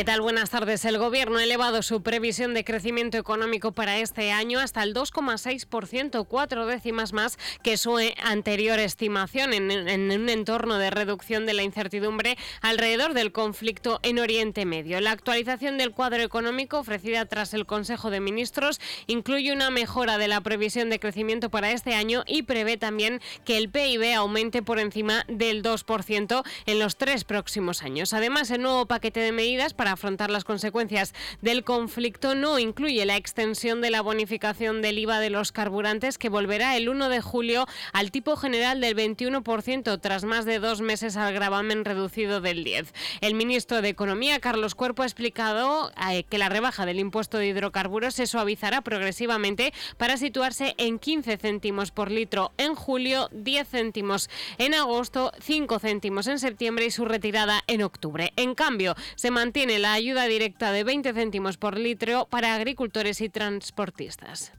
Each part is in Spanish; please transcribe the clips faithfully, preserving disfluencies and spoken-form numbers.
¿Qué tal? Buenas tardes. El Gobierno ha elevado su previsión de crecimiento económico para este año hasta el dos coma seis por ciento, cuatro décimas más que su anterior estimación, en, en un entorno de reducción de la incertidumbre alrededor del conflicto en Oriente Medio. La actualización del cuadro económico ofrecida tras el Consejo de Ministros incluye una mejora de la previsión de crecimiento para este año y prevé también que el P I B aumente por encima del dos por ciento en los tres próximos años. Además, el nuevo paquete de medidas para afrontar las consecuencias del conflicto no incluye la extensión de la bonificación del I V A de los carburantes, que volverá el uno de julio al tipo general del veintiuno por ciento tras más de dos meses al gravamen reducido del diez por ciento. El ministro de Economía, Carlos Cuerpo, ha explicado eh, que la rebaja del impuesto de hidrocarburos se suavizará progresivamente para situarse en quince céntimos por litro en julio, diez céntimos en agosto, cinco céntimos en septiembre y su retirada en octubre. En cambio, se mantiene la ayuda directa de veinte céntimos por litro para agricultores y transportistas.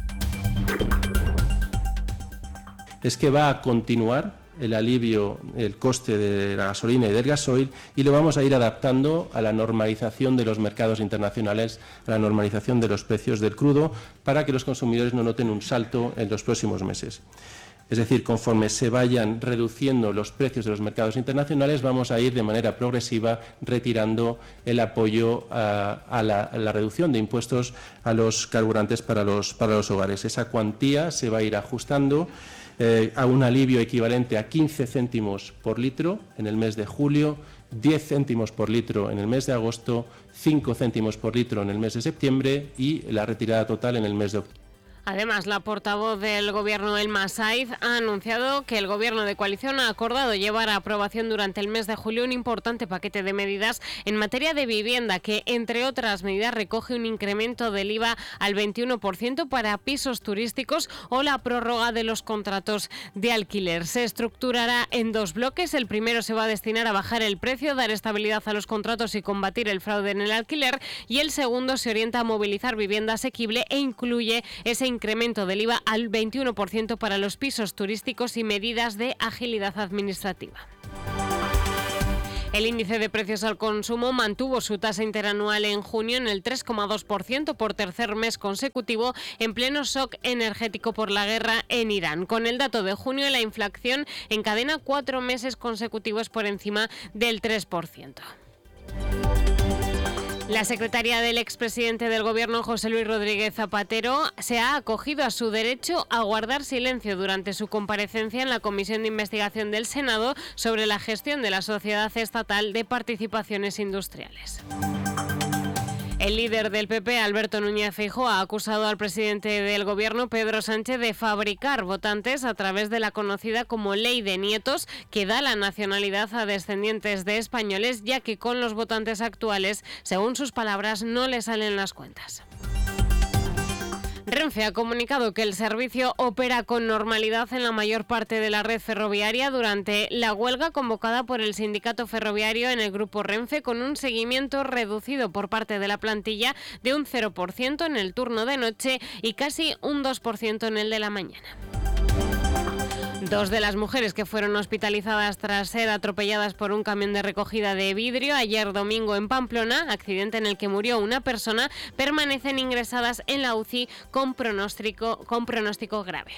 Es que va a continuar el alivio, el coste de la gasolina y del gasoil, y lo vamos a ir adaptando a la normalización de los mercados internacionales, a la normalización de los precios del crudo, para que los consumidores no noten un salto en los próximos meses. Es decir, conforme se vayan reduciendo los precios de los mercados internacionales, vamos a ir de manera progresiva retirando el apoyo a, a, la, a la reducción de impuestos a los carburantes para los, para los hogares. Esa cuantía se va a ir ajustando eh, a un alivio equivalente a quince céntimos por litro en el mes de julio, diez céntimos por litro en el mes de agosto, cinco céntimos por litro en el mes de septiembre y la retirada total en el mes de octubre. Además, la portavoz del Gobierno, Elma Saiz, ha anunciado que el Gobierno de coalición ha acordado llevar a aprobación durante el mes de julio un importante paquete de medidas en materia de vivienda que, entre otras medidas, recoge un incremento del I V A al veintiuno por ciento para pisos turísticos o la prórroga de los contratos de alquiler. Se estructurará en dos bloques. El primero se va a destinar a bajar el precio, dar estabilidad a los contratos y combatir el fraude en el alquiler, y el segundo se orienta a movilizar vivienda asequible e incluye ese incremento del I V A al veintiuno por ciento para los pisos turísticos y medidas de agilidad administrativa. El índice de precios al consumo mantuvo su tasa interanual en junio en el tres coma dos por ciento por tercer mes consecutivo, en pleno shock energético por la guerra en Irán. Con el dato de junio, la inflación encadena cuatro meses consecutivos por encima del tres por ciento. La secretaria del expresidente del Gobierno, José Luis Rodríguez Zapatero, se ha acogido a su derecho a guardar silencio durante su comparecencia en la Comisión de Investigación del Senado sobre la gestión de la Sociedad Estatal de Participaciones Industriales. El líder del P P, Alberto Núñez Feijóo, ha acusado al presidente del Gobierno, Pedro Sánchez, de fabricar votantes a través de la conocida como Ley de Nietos, que da la nacionalidad a descendientes de españoles, ya que con los votantes actuales, según sus palabras, no le salen las cuentas. Renfe ha comunicado que el servicio opera con normalidad en la mayor parte de la red ferroviaria durante la huelga convocada por el sindicato ferroviario en el grupo Renfe, con un seguimiento reducido por parte de la plantilla de un cero por ciento en el turno de noche y casi un dos por ciento en el de la mañana. Dos de las mujeres que fueron hospitalizadas tras ser atropelladas por un camión de recogida de vidrio ayer domingo en Pamplona, accidente en el que murió una persona, permanecen ingresadas en la U C I con pronóstico, con pronóstico grave.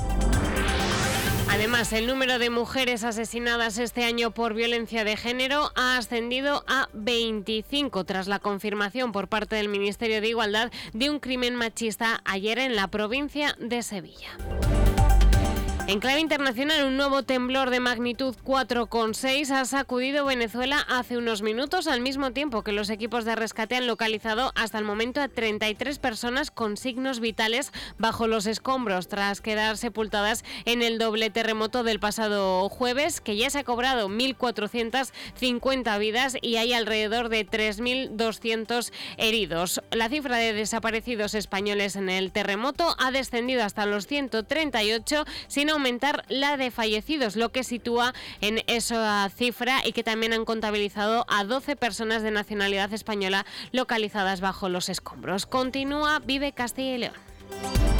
Además, el número de mujeres asesinadas este año por violencia de género ha ascendido a veinticinco tras la confirmación por parte del Ministerio de Igualdad de un crimen machista ayer en la provincia de Sevilla. En clave internacional, un nuevo temblor de magnitud cuatro coma seis ha sacudido Venezuela hace unos minutos, al mismo tiempo que los equipos de rescate han localizado hasta el momento a treinta y tres personas con signos vitales bajo los escombros, tras quedar sepultadas en el doble terremoto del pasado jueves, que ya se ha cobrado mil cuatrocientas cincuenta vidas y hay alrededor de tres mil doscientos heridos. La cifra de desaparecidos españoles en el terremoto ha descendido hasta los ciento treinta y ocho, sin aumentar la de fallecidos, lo que sitúa en esa cifra, y que también han contabilizado a doce personas de nacionalidad española localizadas bajo los escombros. Continúa Vive Castilla y León.